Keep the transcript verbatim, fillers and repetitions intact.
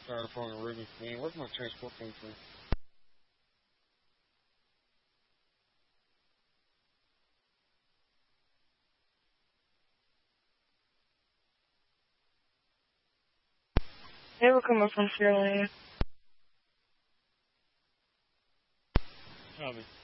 styrofoam and ribbons. Man, where's my transport thing from? They were coming from Fairlane. Copy.